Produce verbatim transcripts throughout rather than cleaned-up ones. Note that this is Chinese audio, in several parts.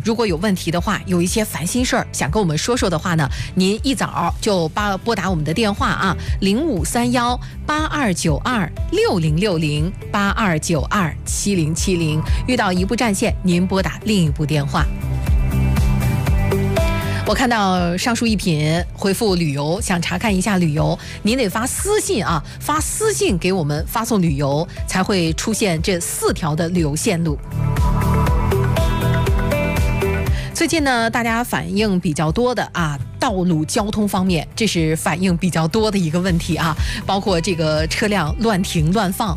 如果有问题的话，有一些烦心事儿想跟我们说说的话呢，您一早就拨拨打我们的电话啊，零五三幺八二九二六零六零八二九二七零七零。遇到一部占线，您拨打另一部电话。我看到上述一品回复旅游，想查看一下旅游，您得发私信啊，发私信给我们发送旅游，才会出现这四条的旅游线路。最近呢，大家反映比较多的啊，道路交通方面，这是反映比较多的一个问题啊，包括这个车辆乱停乱放。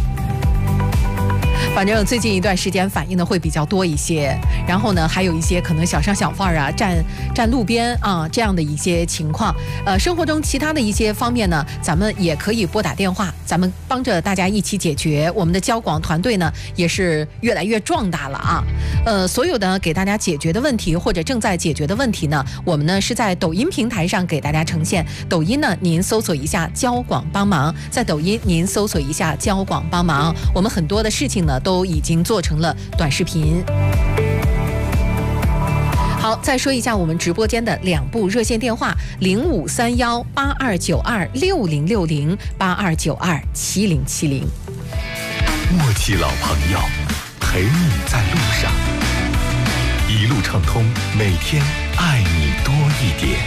反正最近一段时间反映的会比较多一些，然后呢，还有一些可能小商小贩啊站站路边啊这样的一些情况。呃，生活中其他的一些方面呢，咱们也可以拨打电话，咱们帮着大家一起解决。我们的交广团队呢也是越来越壮大了啊。呃，所有的给大家解决的问题或者正在解决的问题呢，我们呢是在抖音平台上给大家呈现。抖音呢，您搜索一下交广帮忙，在抖音您搜索一下交广帮忙，我们很多的事情呢都已经做成了短视频。好，再说一下我们直播间的两部热线电话：零五三幺八二九二六零六零八二九二七零七零。 默契老朋友，陪你在路上，一路畅通，每天爱你多一点。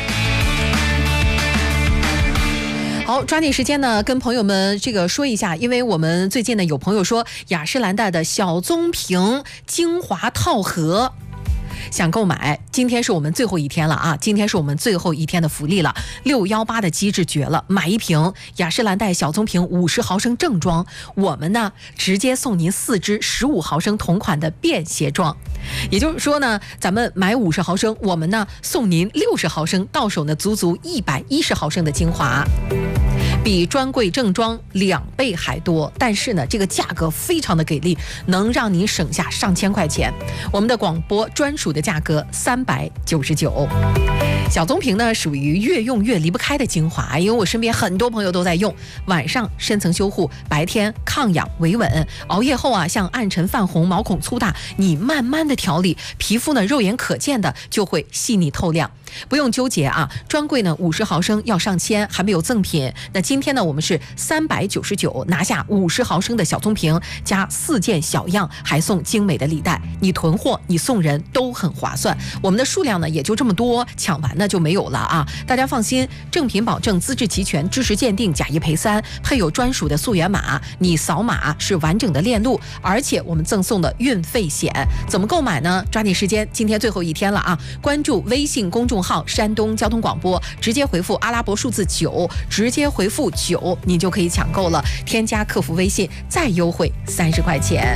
好，抓紧时间呢，跟朋友们这个说一下，因为我们最近呢有朋友说雅诗兰黛的小棕瓶精华套盒想购买，今天是我们最后一天了啊！今天是我们最后一天的福利了，六一八的机制绝了，买一瓶雅诗兰黛小棕瓶五十毫升正装，我们呢直接送您四支十五毫升同款的便携装。也就是说呢，咱们买五十毫升，我们呢送您六十毫升，到手呢足足一百一十毫升的精华。比专柜正装两倍还多，但是呢，这个价格非常的给力，能让您省下上千块钱。我们的广播专属的价格三百九十九。小棕瓶呢，属于越用越离不开的精华，因为我身边很多朋友都在用，晚上深层修护，白天抗氧维稳，熬夜后啊，像暗沉泛红、毛孔粗大，你慢慢的调理，皮肤呢肉眼可见的就会细腻透亮。不用纠结啊，专柜呢五十毫升要上千，还没有赠品。那今天呢，我们是三百九十九拿下五十毫升的小棕瓶，加四件小样，还送精美的礼袋。你囤货，你送人都很划算。我们的数量呢也就这么多，抢完呢就没有了啊！大家放心，正品保证，资质齐全，知识鉴定，假一赔三，配有专属的溯源码，你扫码是完整的链路，而且我们赠送的运费险。怎么购买呢？抓紧时间，今天最后一天了啊！关注微信公众号山东交通广播，直接回复阿拉伯数字九，直接回复九，你就可以抢购了。添加客服微信，再优惠三十块钱。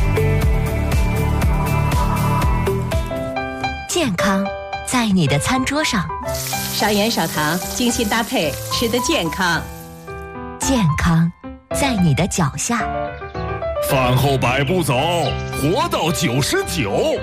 健康在你的餐桌上， 少盐少糖，精心搭配，吃得健康。 健康在你的脚下， 饭后百步走，活到九十九。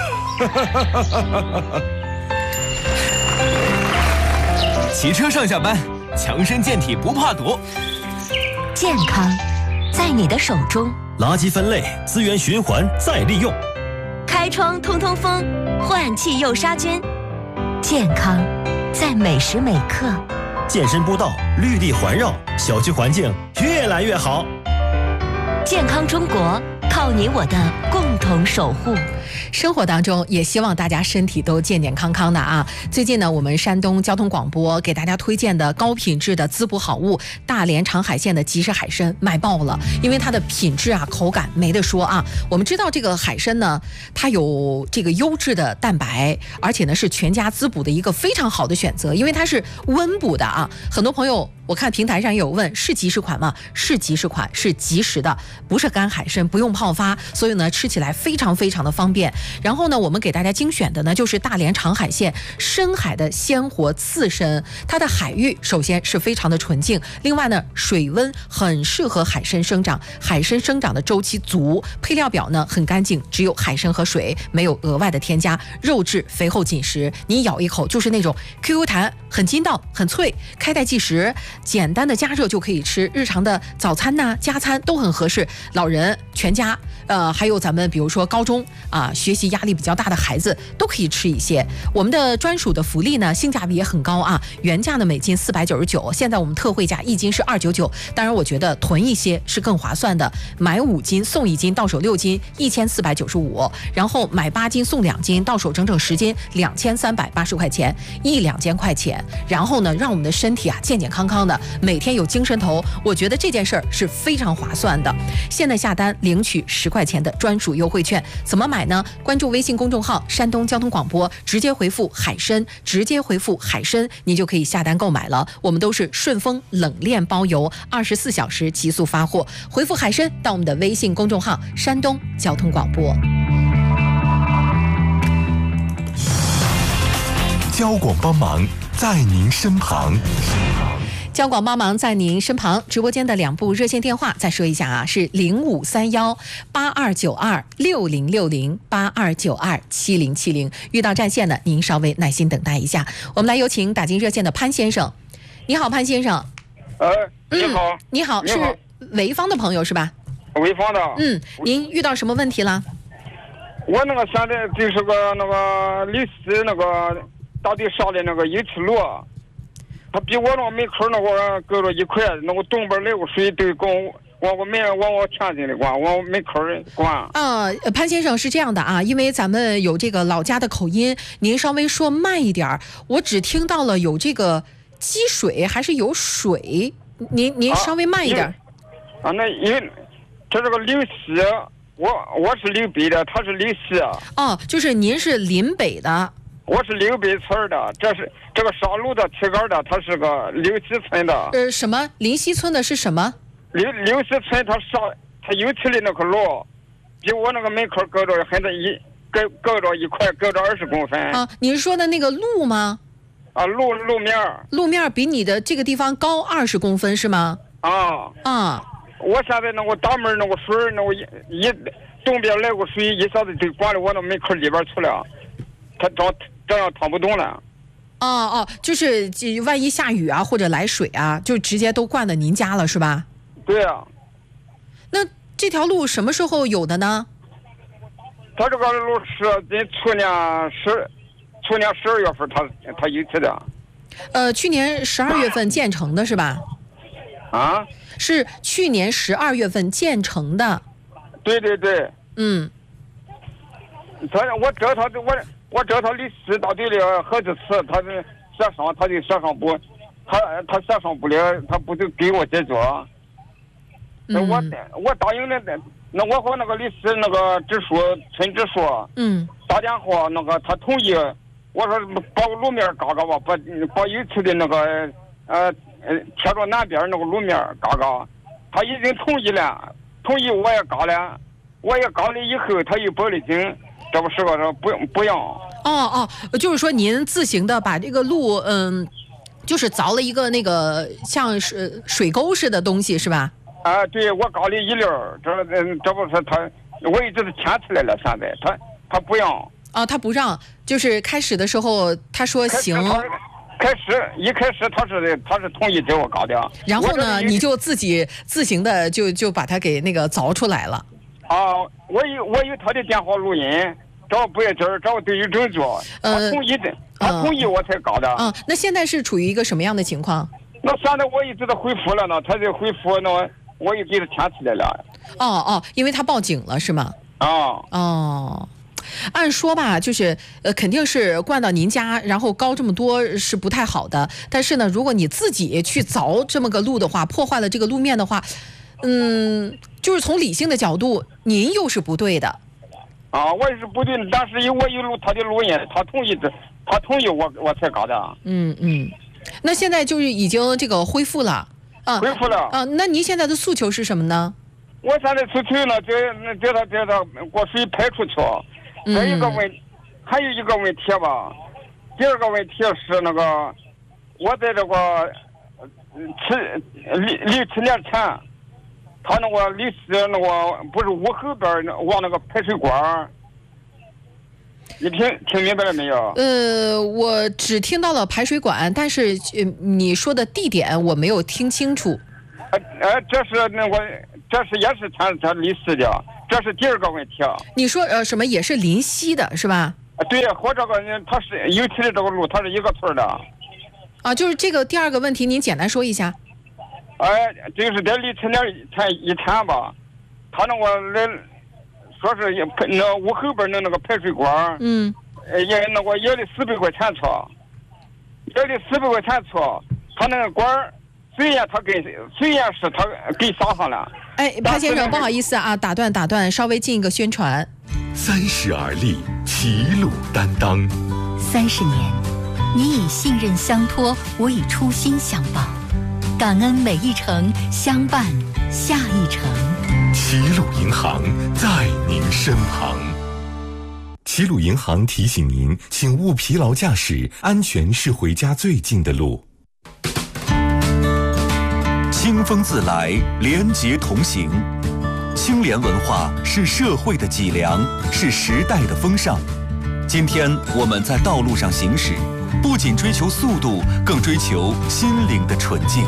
骑车上下班，强身健体不怕堵。 健康在你的手中， 垃圾分类、资源循环再利用， 开窗通通风，换气又杀菌。健康在每时每刻， 健身步道绿地环绕，小区环境越来越好。 健康中国，靠你我的共同守护。 生活当中也希望大家身体都健健康康的啊！最近呢，我们山东交通广播给大家推荐的高品质的滋补好物大连长海鲜的即食海参卖爆了，因为它的品质啊、口感没得说啊。我们知道这个海参呢，它有这个优质的蛋白，而且呢是全家滋补的一个非常好的选择，因为它是温补的啊。很多朋友我看平台上也有问，是即食款吗？是即食款，是即食的，不是干海参，不用泡发，所以呢吃起来非常非常的方便。然后呢，我们给大家精选的呢就是大连长海鲜深海的鲜活刺身，它的海域首先是非常的纯净，另外呢水温很适合海参生长，海参生长的周期足，配料表呢很干净，只有海参和水，没有额外的添加，肉质肥厚紧实，你咬一口就是那种 Q Q 弹，很筋道很脆，开袋即食，简单的加热就可以吃，日常的早餐呐、加餐都很合适，老人全家呃还有咱们比如说高中啊，学习压力比较大的孩子都可以吃一些。我们的专属的福利呢，性价比也很高啊，原价呢每斤四百九十九，现在我们特惠价一斤是二九九。当然，我觉得囤一些是更划算的，买五斤送一斤，到手六斤一千四百九十五，然后买八斤送两斤，到手整整十斤两千三百八十块钱，一两千块钱。然后呢，让我们的身体啊健健康康的，每天有精神头，我觉得这件事儿是非常划算的。现在下单领取十块钱的专属优惠券，怎么买呢？关注微信公众号山东交通广播，直接回复海参，直接回复海参，你就可以下单购买了。我们都是顺丰冷链包邮，二十四小时急速发货。回复海参到我们的微信公众号山东交通广播。 交广帮忙在您身旁。 交广帮忙在您身旁，直播间的两部热线电话再说一下啊，是零五三幺八二九二六零六零八二九二七零七零。遇到占线的，您稍微耐心等待一下。我们来有请打进热线的潘先生。你好，潘先生。 呃，你好。 嗯、你好， 你好是潍坊的朋友是吧？ 潍坊的。 嗯，您遇到什么问题了？ 我那个现在就是个那个李四那个到底上的那个一次路。他比我那个门口那个隔着一块，那个东边流水都跟我往我门往我前进的管，往我门口管。 啊，潘先生是这样的啊，因为咱们有这个老家的口音，您稍微说慢一点，我只听到了有这个积水还是有水，您您稍微慢一点。 啊，那因为这是个临西，我我是临北的，他是临西。 哦，就是您是临北的。 我是临北村的，这是这个上路的铁杆的，他是个临西村的。 呃，什么？临西村的是什么？ 临临西村，他上他有起的那个路，比我那个门口隔着很多一隔隔着一块，隔着二十公分。 啊，您说的那个路吗？ 啊，路路面。 路面比你的这个地方高二十公分是吗？ 啊啊！ 我现在那个大门那个水，那个一一东边来个水，一下子就灌到我那门口里边去了，他找。这样趟不动了。 哦哦，就是万一下雨啊，或者来水啊，就直接都灌到您家了，是吧？ 对啊。 那这条路什么时候有的呢？ 他这个路是在去年十，去年十二月份他他有起的。 呃，去年十二月份建成的是吧？ 啊？ 是去年十二月份建成的。 对对对。 嗯。 他我找他我。我找他律师到底了好几次，他是协商，他就协商不，他他协商不了，他不就给我解决。嗯、我我答应了，那我和那个律师那个支书村支书， 嗯， 打电话那个他同意，我说把路面嘎嘎吧，把把有次的那个呃呃贴着南边那个路面嘎嘎，他已经同意了，同意我也嘎了，我也嘎了以后，他又报了警。这不是个说不不用哦哦，就是说您自行的把这个路，嗯，就是凿了一个那个像是水沟似的东西，是吧？ 啊，对，我搞了一溜，这嗯，这不是他，我一直是牵起来了，现在他他不让。 啊，他不让，就是开始的时候他说行。 开始一开始他是他是同意给我搞的， 然后呢，你就自己自行的就就把它给那个凿出来了。 啊，我有我有他的电话录音，找不要紧儿，找都有证据，他同意的，呃、他同意我才搞的。 啊、嗯，那现在是处于一个什么样的情况？ 那现在我一直在回复了呢，他在回复呢，我又给他牵起来了。 哦哦，因为他报警了是吗？ 啊哦，按说吧，就是呃，肯定是灌到您家，然后高这么多是不太好的。但是呢，如果你自己去凿这么个路的话，破坏了这个路面的话，嗯。就是从理性的角度，您又是不对的。 啊，我也是不对的，但是我有录他的录音，他同意的，他同意我我才搞的。 嗯嗯，那现在就是已经这个恢复了。啊， 恢复了。 啊，那您现在的诉求是什么呢？ 我现在诉求呢，叫叫他叫他过水排出去。还有一个问，嗯、还有一个问题吧。第二个问题是那个，我在这个七六六七年前。他那个历史那个不是屋后边往那个排水管，你听听明白了没有？ 呃，我只听到了排水管，但是呃你说的地点我没有听清楚。 呃呃，这是那个这是也是他他历史的， 这是第二个问题。 你说呃什么也是临溪的是吧？ 对，和这个它是尤其是这个路，它是一个村的。 啊，就是这个第二个问题，您简单说一下。 哎，就是在离村点前一天吧，他那个来说是那屋后边的那个排水管， 嗯， 也那个也得四百块钱出，也得四百块钱出，他那个管虽然他给虽然是他给撒上了。 哎，潘先生，不好意思啊，打断打断，稍微进一个宣传。 三十而立，齐鲁担当。 三十年，你以信任相托，我以初心相报，感恩每一程，相伴下一程。 齐鲁银行在您身旁。齐鲁银行提醒您，请勿疲劳驾驶，安全是回家最近的路。 清风自来，廉洁同行。清廉文化是社会的脊梁，是时代的风尚。今天我们在道路上行驶，不仅追求速度，更追求心灵的纯净。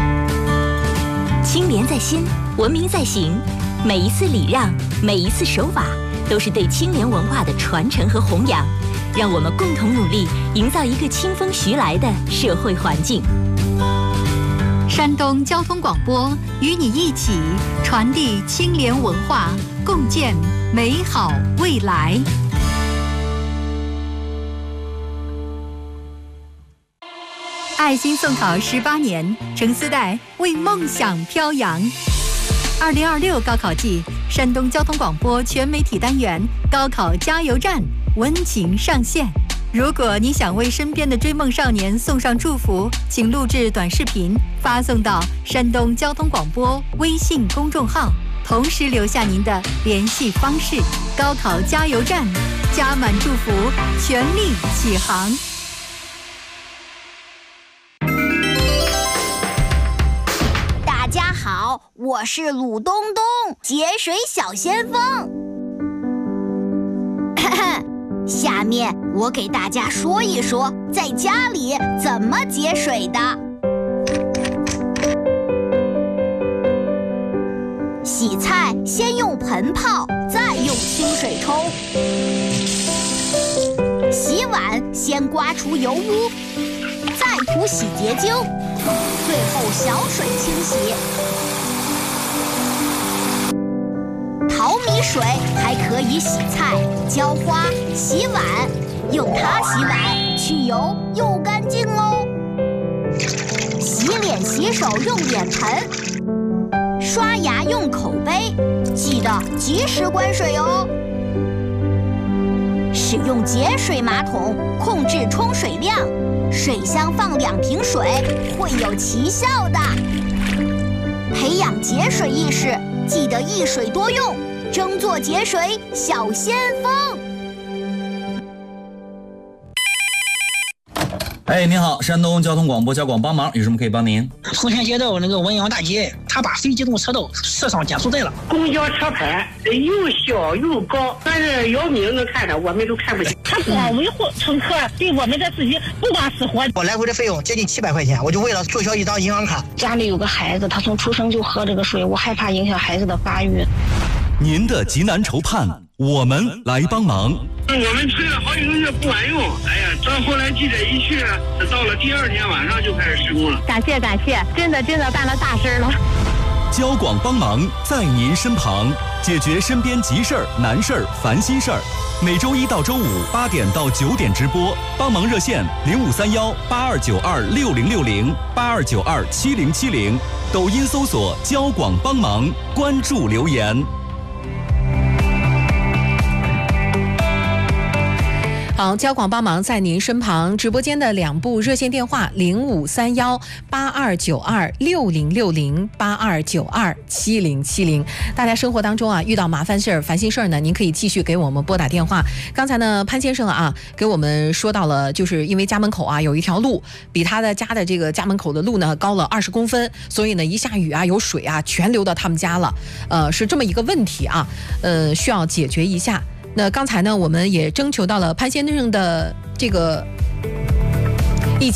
清廉在心，文明在行。每一次礼让，每一次守法，都是对清廉文化的传承和弘扬。让我们共同努力，营造一个清风徐来的社会环境。 山东交通广播与你一起传递清廉文化，共建美好未来。爱心送考十八年，程思代为梦想飘扬。二零二六高考季，山东交通广播全媒体单元高考加油站温情上线。如果你想为身边的追梦少年送上祝福，请录制短视频发送到山东交通广播微信公众号，同时留下您的联系方式。高考加油站，加满祝福，全力起航。 大家好，我是鲁东东，节水小先锋。下面我给大家说一说在家里怎么节水的。洗菜先用盆泡，再用清水冲。洗碗先刮除油污，再涂洗洁精，最后小水清洗。淘米水还可以洗菜、浇花、洗碗，用它洗碗去油又干净哦。洗脸洗手用脸盆，刷牙用口杯，记得及时关水哦。使用节水马桶，控制冲水量，水箱放两瓶水会有奇效的。培养节水意识，记得一水多用，争做节水小先锋。 哎，您好，山东交通广播交广帮忙，有什么可以帮您？ 丰田街道那个文阳大街，他把非机动车道设上减速带了。 公交车牌又小又高，但是姚明能看的，我们都看不清。 他光维护乘客，对我们的自己不管死活。 我来回的费用接近七百块钱，我就为了注销一张银行卡。 家里有个孩子，他从出生就喝这个水，我害怕影响孩子的发育。 您的急难愁盼，我们来帮忙。 我们催了好几个月不管用，哎呀，到后来记者一去，到了第二天晚上就开始施工了。 感谢感谢，真的真的办了大事了。 交广帮忙在您身旁，解决身边急事儿、难事儿、烦心事儿。每周一到周五八点到九点直播，帮忙热线零五三幺八二九二六零六零八二九二七零七零，抖音搜索交广帮忙，关注留言。 好，交广帮忙在您身旁，直播间的两部热线电话零五三幺八二九二六零六零八二九二七零七零。大家生活当中啊遇到麻烦事儿、烦心事儿呢，您可以继续给我们拨打电话。刚才呢，潘先生啊给我们说到了，就是因为家门口啊有一条路比他的家的这个家门口的路呢高了二十公分，所以呢一下雨啊有水啊全流到他们家了，呃是这么一个问题啊，呃需要解决一下。那刚才呢，我们也征求到了潘先生的这个意见，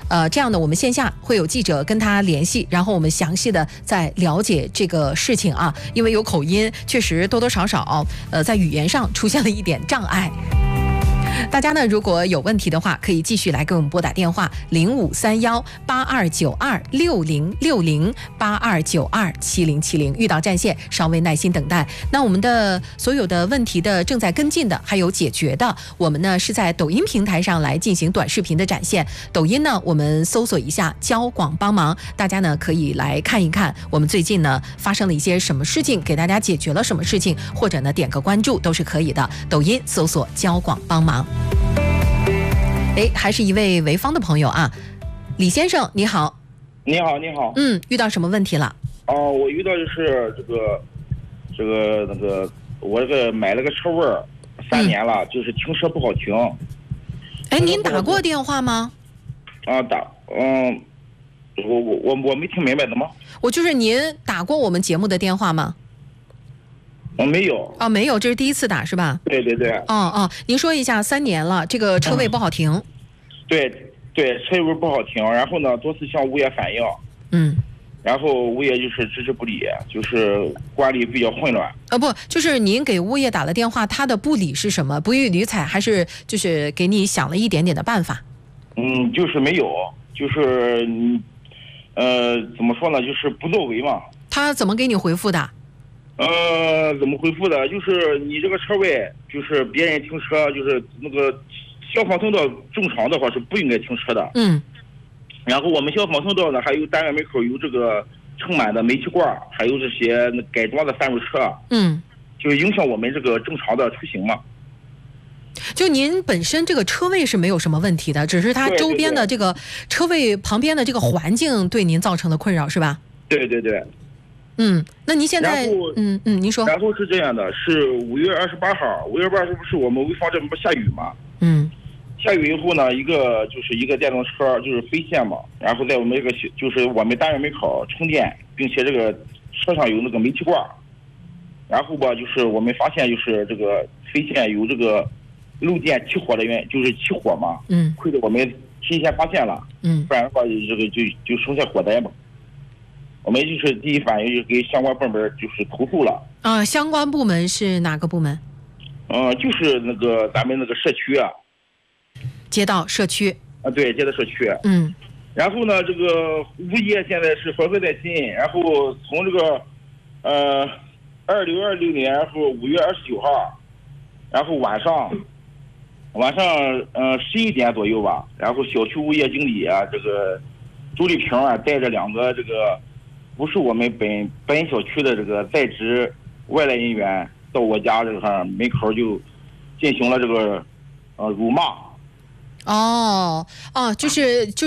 呃，这样呢，我们线下会有记者跟他联系，然后我们详细的再了解这个事情啊，因为有口音，确实多多少少呃在语言上出现了一点障碍。大家呢，如果有问题的话，可以继续来给我们拨打电话零五三幺八二九二六零六零八二九二七零七零。遇到占线，稍微耐心等待。那我们的所有的问题的正在跟进的，还有解决的，我们呢是在抖音平台上来进行短视频的展现。抖音呢，我们搜索一下“交广帮忙”，大家呢可以来看一看我们最近呢发生了一些什么事情，给大家解决了什么事情，或者呢点个关注都是可以的。抖音搜索“交广帮忙”。哎，还是一位潍坊的朋友啊，李先生，你好。 你好，你好。 嗯，遇到什么问题了？ 哦，我遇到就是这个，这个那个，我这个买了个车位儿，三年了，嗯、就是停车不好停。 哎，您打过电话吗？ 啊，打，嗯，我我我我没听明白的吗？ 我就是您打过我们节目的电话吗？ 我没有哦，没有，这是第一次打是吧？ 对对对。 哦哦，您说一下，三年了，这个车位不好停。嗯、 对对，车位不好停，然后呢，多次向物业反映。 嗯。 然后物业就是置之不理，就是管理比较混乱。 呃，不，就是您给物业打了电话，他的不理是什么？不予理睬，还是就是给你想了一点点的办法？ 嗯，就是没有，就是呃，怎么说呢？就是不作为嘛。 他怎么给你回复的？ 呃，怎么回复的？就是你这个车位，就是别人停车，就是那个消防通道正常的话是不应该停车的。 嗯。 然后我们消防通道呢，还有单元门口有这个盛满的煤气罐，还有这些改装的三轮车。 嗯。 就影响我们这个正常的出行嘛。 就您本身这个车位是没有什么问题的，只是它周边的这个车位旁边的这个环境对您造成的困扰是吧？ 对对对。 嗯，那您现在嗯嗯，您说。 然后是这样的，是五月二十八号，五月二十八号不是我们潍坊这边不下雨嘛？ 嗯。 下雨以后呢，一个就是一个电动车就是飞线嘛，然后在我们这个就是我们单元门口充电，并且这个车上有那个煤气罐，然后吧就是我们发现就是这个飞线有这个漏电起火的原就是起火嘛。 嗯。 亏得我们提前发现了。 嗯。 不然的话这个就就生下火灾嘛。我们就是第一反应就给相关部门就是投诉了。 啊，相关部门是哪个部门？ 嗯、呃，就是那个咱们那个社区啊。 街道社区。 啊，对，街道社区。 嗯。 然后呢，这个物业现在是反悔在心，然后从这个呃二零二六年然后五月二十九号，然后晚上晚上呃十一点左右吧，然后小区物业经理啊，这个周丽萍啊，带着两个这个。不是我们本本小区的这个在职外来人员到我家这个门口就进行了这个呃辱骂。 哦哦，就是就是，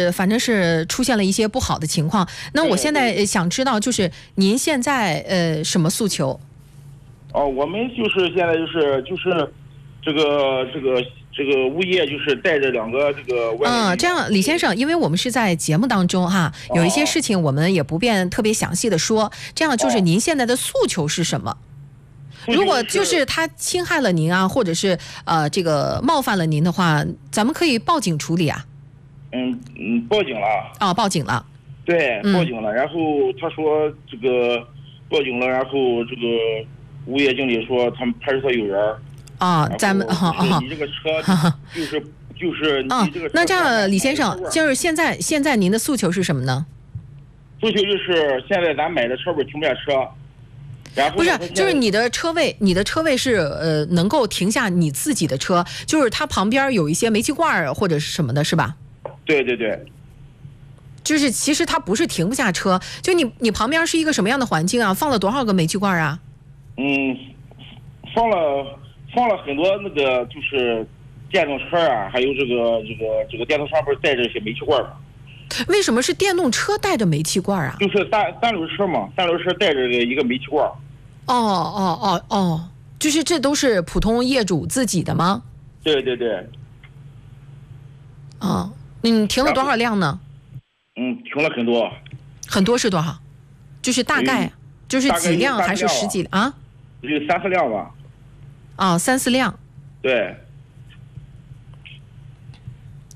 反正是出现了一些不好的情况。那我现在想知道，就是您现在呃什么诉求？ 哦，我们就是现在就是就是这个这个。这个物业就是带着两个这个外嗯，这样李先生，因为我们是在节目当中哈，有一些事情我们也不便特别详细的说。这样就是您现在的诉求是什么？如果就是他侵害了您啊，或者是呃这个冒犯了您的话，咱们可以报警处理啊。 嗯嗯，报警了。 哦，报警了。 对，报警了。嗯、然后他说这个报警了，然后这个物业经理说他们派出所有人。 啊，咱们哈啊， 你这个车就是就是你这个啊，那这样李先生，就是现在现在您的诉求是什么呢？ 诉求就是现在咱买的车位停不下车，然后不是，就是你的车位，你的车位是呃能够停下你自己的车，就是它旁边有一些煤气罐或者是什么的，是吧？ 对对对。 就是其实它不是停不下车，就你你旁边是一个什么样的环境啊？放了多少个煤气罐啊？ 嗯，放了。放了很多那个就是电动车啊，还有这个这个这个电动车不是带着一些煤气罐吗？ 为什么是电动车带着煤气罐啊？ 就是三三轮车嘛，三轮车带着一个煤气罐。 哦哦哦哦，就是这都是普通业主自己的吗？ 对对对。 哦，你停了多少辆呢？ 嗯，停了很多。 很多是多少？就是大概，嗯、就是几辆还是十几啊？ 有三四辆吧。 啊、哦，三四辆， 对，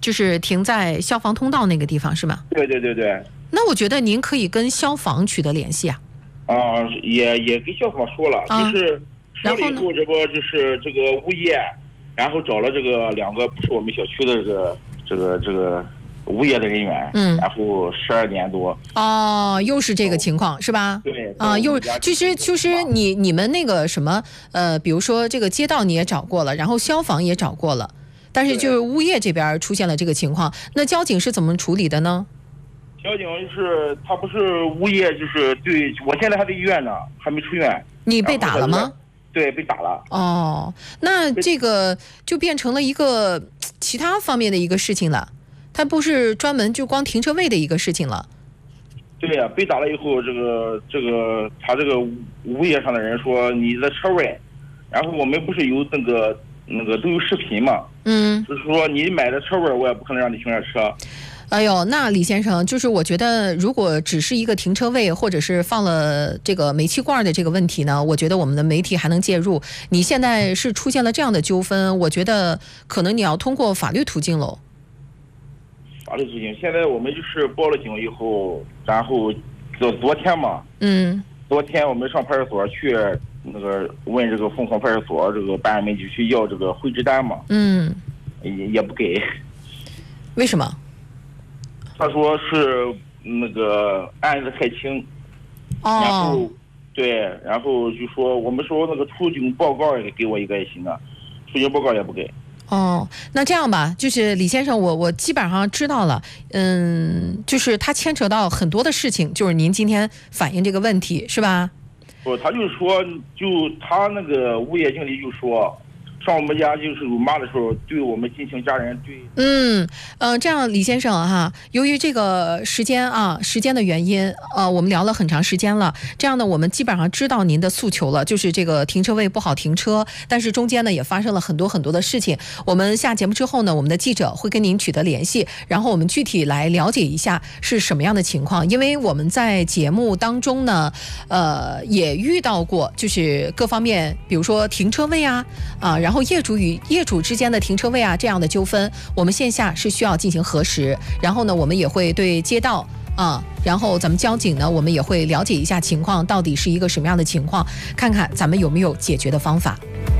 就是停在消防通道那个地方是吗？ 对对对对。 那我觉得您可以跟消防取得联系啊。 啊，也也跟消防说了， 啊、 就是说了以后，这不就是这个物业，然后找了这个两个不是我们小区的这个这个这个物业的人员， 嗯， 然后十二点多。 哦，又是这个情况、哦、是吧？ 对。 啊，又就是就是你你们那个什么呃，比如说这个街道你也找过了，然后消防也找过了，但是就是物业这边出现了这个情况，那交警是怎么处理的呢？ 交警是他不是物业，就是对我现在还在医院呢，还没出院。 你被打了吗？ 对，被打了。 哦，那这个就变成了一个其他方面的一个事情了，它不是专门就光停车位的一个事情了。 对呀、啊，被打了以后，这个这个他这个物业上的人说你的车位，然后我们不是有那个那个都有视频嘛， 嗯， 就是说你买的车位，我也不可能让你停这车。 哎呦，那李先生，就是我觉得，如果只是一个停车位，或者是放了这个煤气罐的这个问题呢，我觉得我们的媒体还能介入。你现在是出现了这样的纠纷，我觉得可能你要通过法律途径喽。 法律途径，现在我们就是报了警以后，然后昨昨天嘛， 嗯， 昨天我们上派出所去那个问这个凤凰派出所这个办案民警去要这个回执单嘛， 嗯， 也也不给。 为什么？ 他说是那个案子太轻， 哦， 然后对，然后就说我们说那个出警报告也给我一个也行啊，出警报告也不给。 哦，那这样吧，就是李先生，我我基本上知道了，嗯，就是他牵扯到很多的事情，就是您今天反映这个问题是吧？ 不，他就说，就他那个物业经理就说。上我们家就是辱骂的时候，对我们进行家人对。 嗯呃，这样李先生哈，由于这个时间啊时间的原因，呃，我们聊了很长时间了。这样呢，我们基本上知道您的诉求了，就是这个停车位不好停车，但是中间呢也发生了很多很多的事情。我们下节目之后呢，我们的记者会跟您取得联系，然后我们具体来了解一下是什么样的情况。因为我们在节目当中呢，呃，也遇到过，就是各方面，比如说停车位啊啊，然后。然后业主与业主之间的停车位啊这样的纠纷，我们线下是需要进行核实，然后呢我们也会对街道啊，然后咱们交警呢我们也会了解一下情况到底是一个什么样的情况，看看咱们有没有解决的方法。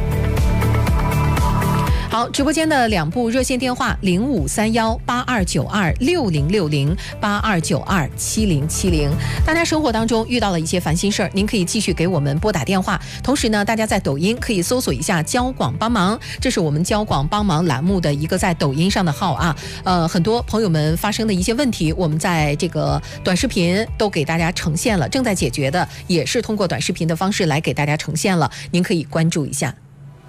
好，直播间的两部热线电话零五三幺八二九二六零六零八二九二七零七零。大家生活当中遇到了一些烦心事儿，您可以继续给我们拨打电话。同时呢，大家在抖音可以搜索一下交广帮忙，这是我们交广帮忙栏目的一个在抖音上的号啊。呃，很多朋友们发生的一些问题，我们在这个短视频都给大家呈现了，正在解决的也是通过短视频的方式来给大家呈现了，您可以关注一下。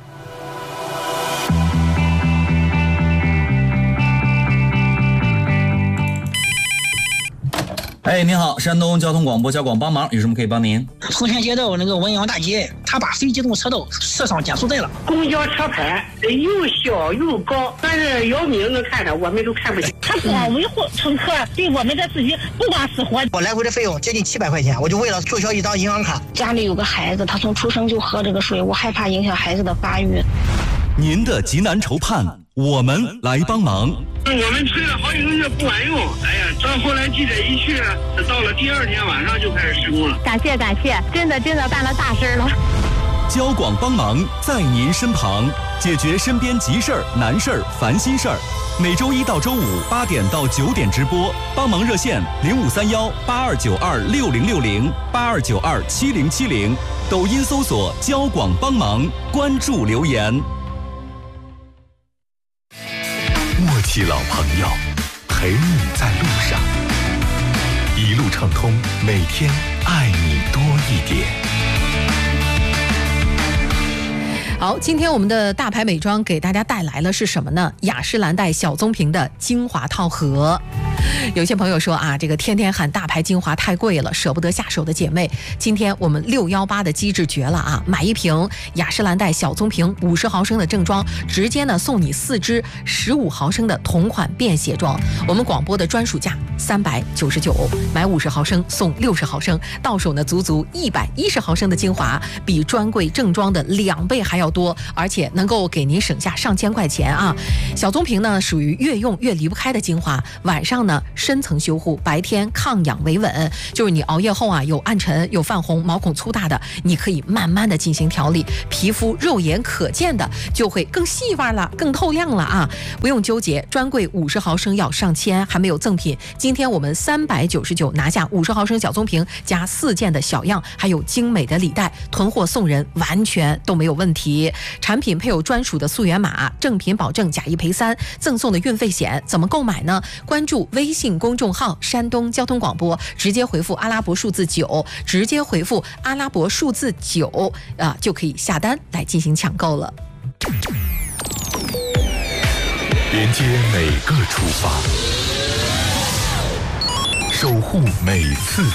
哎，您好，山东交通广播交广帮忙，有什么可以帮您？ 丰田街道那个文阳大街，他把非机动车道设上减速带了。 公交车牌又小又高，但是姚明能看着，我们都看不见。 他光维护乘客对我们的自己不管死活。 我来回的费用接近七百块钱，我就为了注销一张银行卡。 家里有个孩子，他从出生就喝这个水，我害怕影响孩子的发育。 您的急难愁盼，我们来帮忙。 我们催了好几个月不管用，哎呀，到后来记者一去，到了第二天晚上就开始施工了。 感谢感谢，真的真的办了大事了。 交广帮忙在您身旁，解决身边急事儿、难事儿、烦心事儿。每周一到周五八点到九点直播，帮忙热线零五三幺八二九二六零六零八二九二七零七零，抖音搜索交广帮忙，关注留言。 默契老朋友，陪你在路上，一路畅通，每天爱你多一点。 好，今天我们的大牌美妆给大家带来了是什么呢？雅诗兰黛小棕瓶的精华套盒。 有些朋友说啊，这个天天喊大牌精华太贵了，舍不得下手的姐妹，今天我们六幺八的机制绝了啊！买一瓶雅诗兰黛小棕瓶五十毫升的正装，直接呢送你四支十五毫升的同款便携装。我们广播的专属价三百九十九，买五十毫升送六十毫升，到手呢足足一百一十毫升的精华，比专柜正装的两倍还要多，而且能够给您省下上千块钱啊！小棕瓶呢属于越用越离不开的精华，晚上呢深层修护，白天抗氧维稳。就是你熬夜后啊有暗沉、有泛红、毛孔粗大的，你可以慢慢的进行调理，皮肤肉眼可见的就会更细发了、更透亮了啊！不用纠结，专柜五十毫升要上千，还没有赠品。今天我们三百九十九拿下五十毫升小棕瓶加四件的小样，还有精美的礼袋，囤货送人完全都没有问题。产品配有专属的溯源码，正品保证，假一赔三，赠送的运费险。怎么购买呢？关注微信公众号山东交通广播，直接回复阿拉伯数字九，直接回复阿拉伯数字九啊，就可以下单来进行抢购了。 连接每个出发，守护每次